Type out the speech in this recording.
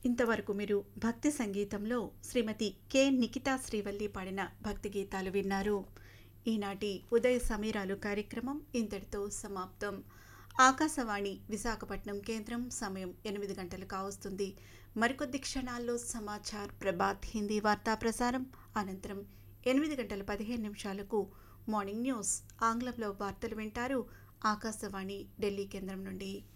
ఇంతవరకు మీరు భక్తి సంగీతంలో శ్రీమతి కె నిఖితా శ్రీవల్లి పాడిన భక్తి గీతాలు విన్నారు. ఈనాటి ఉదయ సమీరాలు కార్యక్రమం ఇంతటితో సమాప్తం. ఆకాశవాణి విశాఖపట్నం కేంద్రం సమయం 8 గంటలు కావస్తుంది. మరికొద్ది క్షణాల్లో సమాచార్ ప్రభాత్ హిందీ వార్తా ప్రసారం అనంతరం 8 గంటల 15 నిమిషాలకు మార్నింగ్ న్యూస్ ఆంగ్లంలో వార్తలు వింటారు. ఆకాశవాణి ఢిల్లీ కేంద్రం నుండి.